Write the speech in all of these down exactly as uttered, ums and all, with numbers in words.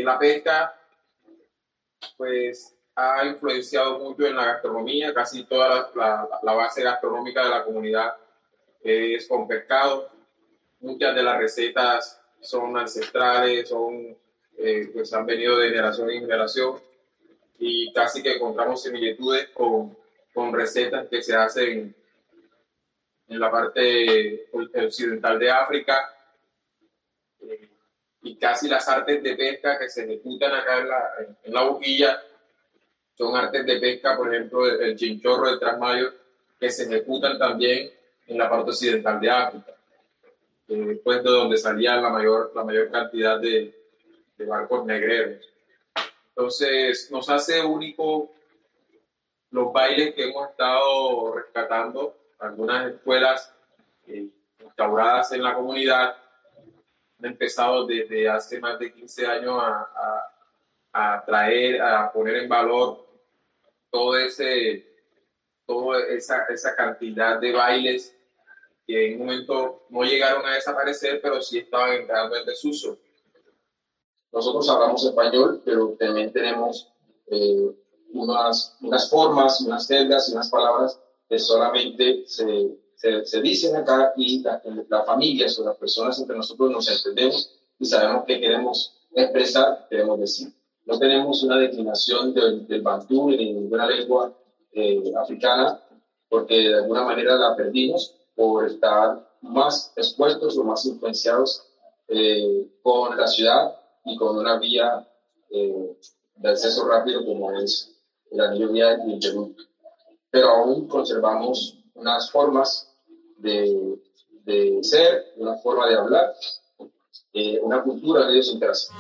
la pesca, pues, ha influenciado mucho en la gastronomía. Casi toda la, la, la base gastronómica de la comunidad es con pescado. Muchas de las recetas son ancestrales, son, eh, pues han venido de generación en generación, y casi que encontramos similitudes con, con recetas que se hacen en la parte occidental de África, eh, y casi las artes de pesca que se ejecutan acá en la, en la boquilla son artes de pesca, por ejemplo, el, el chinchorro del Trasmayo, que se ejecutan también en la parte occidental de África, eh, pues de donde salía la mayor, la mayor cantidad de, de barcos negreros. Entonces, nos hace único los bailes que hemos estado rescatando. Algunas escuelas eh, instauradas en la comunidad han empezado desde hace más de quince años a, a, a traer, a poner en valor todo ese, toda esa, esa cantidad de bailes que en un momento no llegaron a desaparecer, pero sí estaban entrando en desuso. Nosotros hablamos español, pero también tenemos eh, unas, unas formas, unas jergas y unas palabras que solamente se, se, se dicen acá, y las la familias o las personas entre nosotros nos entendemos y sabemos qué queremos expresar, queremos decir. No tenemos una declinación del, del bantú ni de ninguna lengua eh, africana, porque de alguna manera la perdimos por estar más expuestos o más influenciados eh, con la ciudad y con una vía eh, de acceso rápido como es el anillo vial y el Perú. Pero aún conservamos unas formas de, de ser, una forma de hablar, eh, una cultura de idiosincrasia.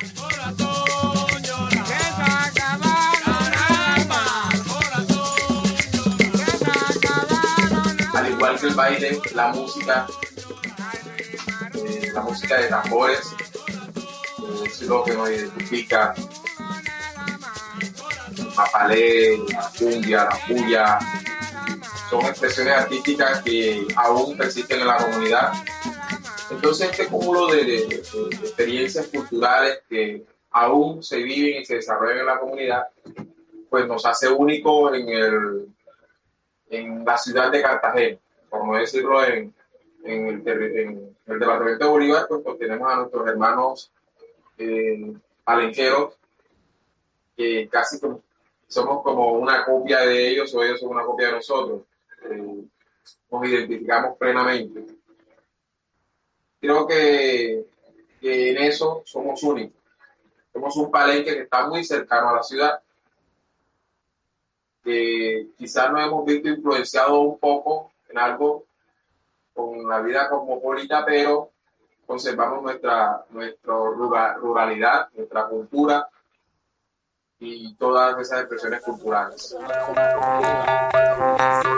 Al igual que el baile, la música, eh, la música de tambores, es lo que nos identifica. El mapalé, la cumbia, la puya, son expresiones artísticas que aún persisten en la comunidad. Entonces, este cúmulo de, de, de, de experiencias culturales que aún se viven y se desarrollan en la comunidad, pues nos hace único en, el, en la ciudad de Cartagena, por no decirlo en, en, el, en el departamento de Bolívar, pues, pues tenemos a nuestros hermanos eh, palenqueros, que casi como, somos como una copia de ellos, o ellos son una copia de nosotros. Eh, nos identificamos plenamente. Creo que, que en eso somos únicos. Somos un palenque que está muy cercano a la ciudad, que quizás nos hemos visto influenciados un poco en algo con la vida cosmopolita, pero conservamos nuestra, nuestra ruralidad, nuestra cultura y todas esas expresiones culturales.